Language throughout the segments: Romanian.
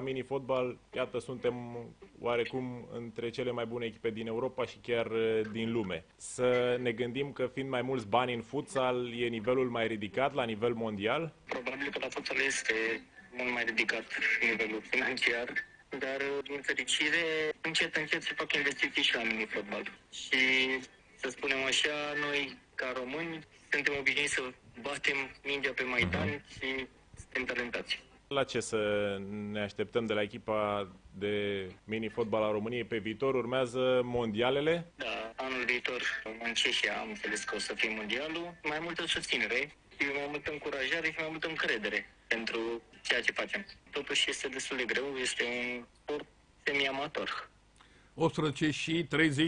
mini-fotbal, iată, suntem oarecum între cele mai bune echipe din Europa și chiar din lume. Să ne gândim că fiind mai mulți bani în futsal, e nivelul mai ridicat la nivel mondial? Probabil că la futsal este mult mai ridicat nivelul financiar, dar din fericire încet se fac investiții și la mini-fotbal. Și să spunem așa, noi ca români suntem obișnuiți să batem mingea pe Maidan și suntem talentați. La ce să ne așteptăm de la echipa de mini-fotbal a României pe viitor? Urmează mondialele? Da, anul viitor în Cehia am înțeles că o să fie mondialul. Mai multă susținere, mai multă încurajare și mai multă încredere pentru ceea ce facem. Totuși este destul de greu, este un sport semi-amator. 18 și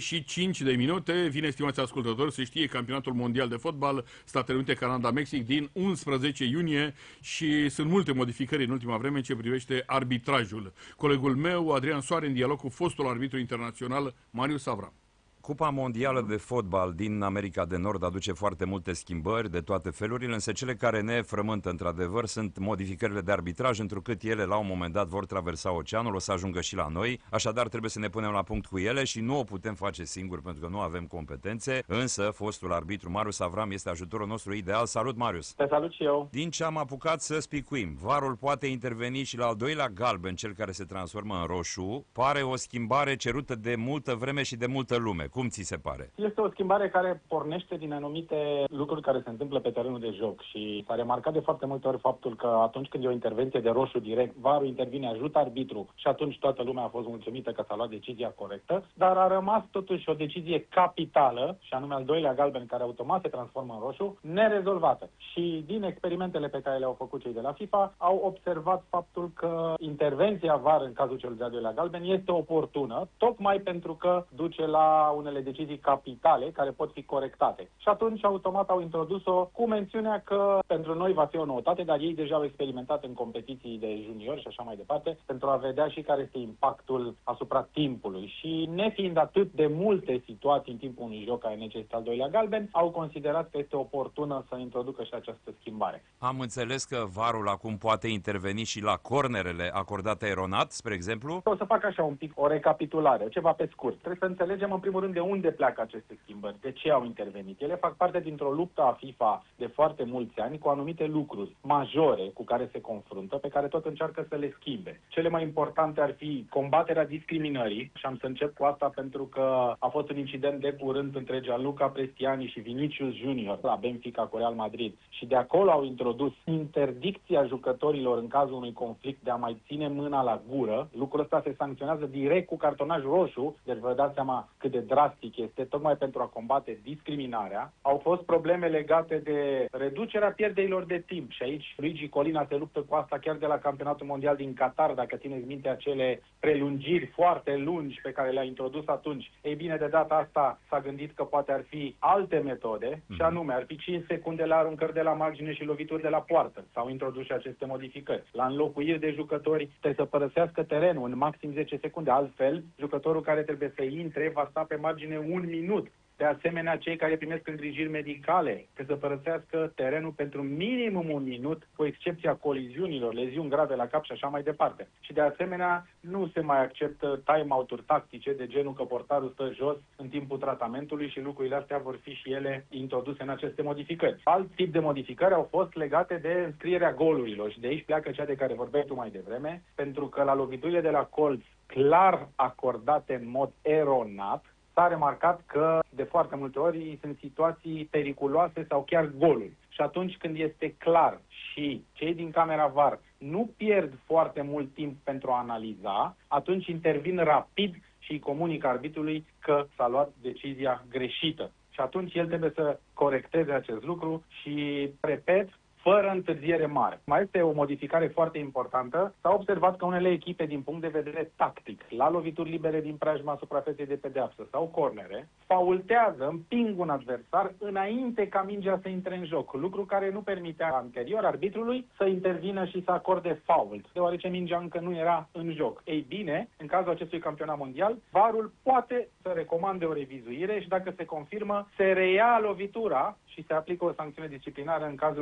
35 de minute. Vine, stimați ascultători, se știe campionatul mondial de fotbal Statele Unite, Canada, Mexic din 11 iunie și sunt multe modificări în ultima vreme în ce privește arbitrajul. Colegul meu, Adrian Soare, în dialog cu fostul arbitru internațional Marius Avram. Cupa mondială de fotbal din America de Nord aduce foarte multe schimbări de toate felurile, însă cele care ne frământă într-adevăr sunt modificările de arbitraj, întrucât ele la un moment dat vor traversa oceanul, o să ajungă și la noi, așadar trebuie să ne punem la punct cu ele și nu o putem face singuri pentru că nu avem competențe, însă fostul arbitru Marius Avram este ajutorul nostru ideal. Salut, Marius! Te salut și eu! Din ce am apucat să spicuim, VAR-ul poate interveni și la al doilea galben, cel care se transformă în roșu, pare o schimbare cerută de multă vreme și de multă lume. Cum ți se pare? Este o schimbare care pornește din anumite lucruri care se întâmplă pe terenul de joc și s-a remarcat de foarte multe ori faptul că atunci când e o intervenție de roșu direct, VAR-ul intervine, ajută arbitru și atunci toată lumea a fost mulțumită că s-a luat decizia corectă, dar a rămas totuși o decizie capitală, și anume al doilea galben care automat se transformă în roșu, nerezolvată. Și din experimentele pe care le-au făcut cei de la FIFA, au observat faptul că intervenția VAR în cazul celui de-al doilea galben este oportună, tocmai pentru că duce la unele decizii capitale care pot fi corectate. Și atunci automat au introdus-o cu mențiunea că pentru noi va fi o noutate, dar ei deja au experimentat în competiții de juniori și așa mai departe, pentru a vedea și care este impactul asupra timpului. Și nefiind atât de multe situații în timpul unui joc care necesită al doilea galben, au considerat că este oportună să introducă și această schimbare. Am înțeles că VAR-ul acum poate interveni și la cornerele acordate eronat, spre exemplu? O să fac așa un pic o recapitulare, ceva pe scurt. Trebuie să înțelegem în primul rând de unde pleacă aceste schimbări, de ce au intervenit. Ele fac parte dintr-o luptă a FIFA de foarte mulți ani cu anumite lucruri majore cu care se confruntă, pe care tot încearcă să le schimbe. Cele mai importante ar fi combaterea discriminării și am să încep cu asta pentru că a fost un incident de curând între Gianluca Prestiani și Vinicius Junior la Benfica cu Real Madrid și de acolo au introdus interdicția jucătorilor în cazul unui conflict de a mai ține mâna la gură. Lucrul ăsta se sancționează direct cu cartonaj roșu, deci vă dați seama cât de drastic este, tocmai pentru a combate discriminarea. Au fost probleme legate de reducerea pierderilor de timp și aici Luigi Colina se luptă cu asta chiar de la campionatul mondial din Qatar, dacă țineți minte acele prelungiri foarte lungi pe care le-a introdus atunci. Ei bine, de data asta s-a gândit că poate ar fi alte metode și anume ar fi 5 secunde la aruncări de la margine și lovituri de la poartă. S-au introdus și aceste modificări. La înlocuiri de jucători trebuie să părăsească terenul în maxim 10 secunde, altfel jucătorul care trebuie să intre va sta pe margine 1 minut. De asemenea, cei care primesc îngrijiri medicale trebuie să părăsească terenul pentru minimum 1 minut, cu excepția coliziunilor, leziuni grave la cap și așa mai departe. Și de asemenea, nu se mai acceptă time-out-uri tactice de genul că portarul stă jos în timpul tratamentului și lucrurile astea vor fi și ele introduse în aceste modificări. Alt tip de modificări au fost legate de înscrierea golurilor și de aici pleacă cea de care vorbeai tu mai devreme, pentru că la loviturile de la colț clar acordate în mod eronat, s-a remarcat că de foarte multe ori sunt situații periculoase sau chiar goluri. Și atunci când este clar și cei din camera VAR nu pierd foarte mult timp pentru a analiza, atunci intervin rapid și îi comunică arbitrului că s-a luat decizia greșită. Și atunci el trebuie să corecteze acest lucru și, repet, fără întârziere mare. Mai este o modificare foarte importantă. S-a observat că unele echipe, din punct de vedere tactic, la lovituri libere din preajma suprafeței de pedeapsă sau cornere, faultează, împing un adversar înainte ca mingea să intre în joc, lucru care nu permitea anterior arbitrului să intervină și să acorde fault, deoarece mingea încă nu era în joc. Ei bine, în cazul acestui campionat mondial, VAR-ul poate să recomande o revizuire și dacă se confirmă, se reia lovitura și se aplică o sancțiune disciplinară în cazul în care este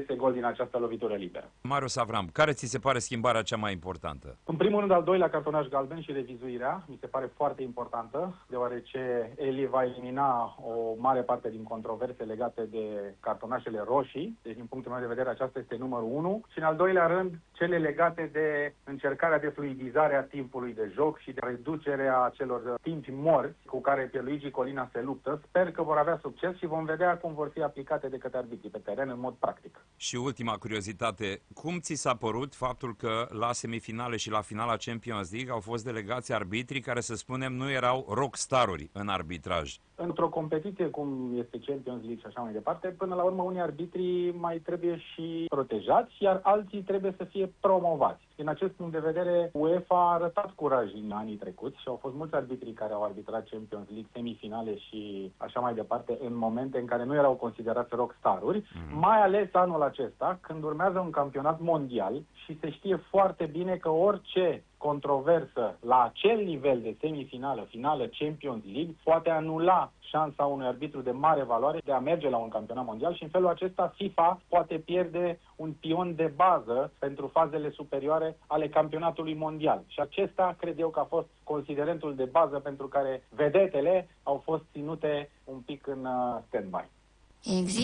iese gol din această lovitură liberă. Marius Avram, care ți se pare schimbarea cea mai importantă? În primul rând, al doilea cartonaș galben și revizuirea mi se pare foarte importantă, deoarece Eli va elimina o mare parte din controverse legate de cartonașele roșii, deci din punctul meu de vedere aceasta este numărul 1, și în al doilea rând cele legate de încercarea de fluidizare a timpului de joc și de reducerea acelor timpi morți cu care Pierluigi Colina se luptă. Sper că vor avea succes și vom vedea cum vor fi aplicate de către arbitrii pe teren în mod practic. Și ultima curiozitate, cum ți s-a părut faptul că la semifinale și la finala Champions League au fost delegați arbitrii care, să spunem, nu erau rockstaruri în arbitraj? Într-o competiție cum este Champions League și așa mai departe, până la urmă unii arbitri mai trebuie și protejați, iar alții trebuie să fie promovați. Din acest punct de vedere, UEFA a arătat curaj în anii trecuți și au fost mulți arbitri care au arbitrat Champions League, semifinale și așa mai departe, în momente în care nu erau considerați rockstaruri, mai ales anul acesta, când urmează un campionat mondial și se știe foarte bine că orice controversă la acel nivel de semifinală, finală Champions League poate anula șansa unui arbitru de mare valoare de a merge la un campionat mondial și în felul acesta FIFA poate pierde un pion de bază pentru fazele superioare ale campionatului mondial. Și acesta cred eu că a fost considerentul de bază pentru care vedetele au fost ținute un pic în stand-by.